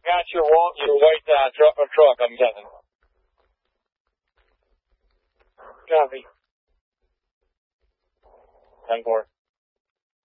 Got your white truck, I'm guessing. Copy. 10-4.